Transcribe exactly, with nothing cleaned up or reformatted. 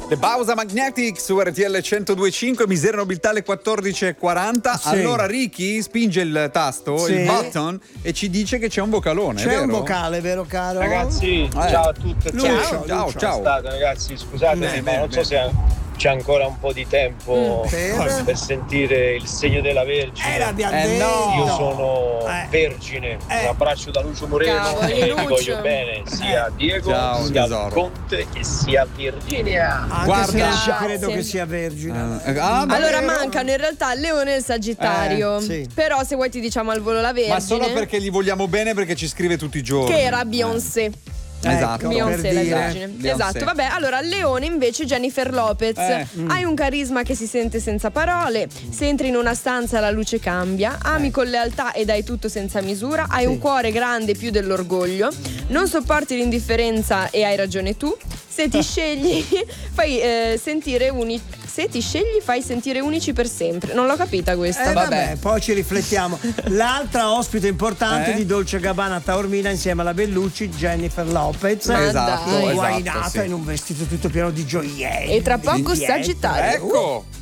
The Bausa Magnetic su R T L centodue e cinque, misera nobiltà alle quattordici e quaranta. Sì. Allora Ricky spinge il tasto, Sì. il button, e ci dice che c'è un vocalone. C'è vero? un vocale, vero caro? Ragazzi, Eh. ciao a tutte e Lucio, ciao. ciao, Lucio. ciao. State, ragazzi, scusatemi, Bene, ma bene, non so se c'è ancora un po' di tempo Mm, per? per sentire il segno della Vergine. Eh, l'abbiamo Eh, detto. no. Io sono Eh. vergine. Eh. Un abbraccio da Lucio Moreno Cavoli, e vi Lucio. voglio bene sia a Diego, Ciao, sia tesoro. al Conte che sia a Virginia. Anche Guarda- se non ci Grazie. credo che sia vergine. Eh, ah, Allora davvero? mancano in realtà il Leone e il Sagittario. Eh, sì. Però se vuoi ti diciamo al volo la Vergine. Ma solo perché gli vogliamo bene, perché ci scrive tutti i giorni. che era Beyoncé. Esatto. Ecco, Beyoncé per la dire. Vergine. Beyoncé. Esatto, vabbè, allora al Leone invece Jennifer Lopez. Eh. Hai un carisma che si sente senza parole. Se entri in una stanza la luce cambia. Ami con lealtà e dai tutto senza misura. Hai un cuore grande più dell'orgoglio. Non sopporti l'indifferenza e hai ragione tu. Se ti scegli fai eh, sentire unici. Se ti scegli fai sentire unici per sempre. Non l'ho capita questa. Eh, vabbè, Vabbè. poi ci riflettiamo. L'altra ospite importante Eh? di Dolce Gabbana Taormina insieme alla Bellucci, Jennifer Lopez. Ma Esatto, dai. esatto, Guainata sì. in un vestito tutto pieno di gioielli. E tra di poco pietre. Sagittario. Ecco.